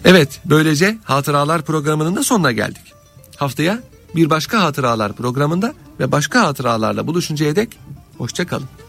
Evet, böylece Hatıralar programının da sonuna geldik. Haftaya bir başka Hatıralar programında ve başka hatıralarla buluşuncaya dek hoşça kalın.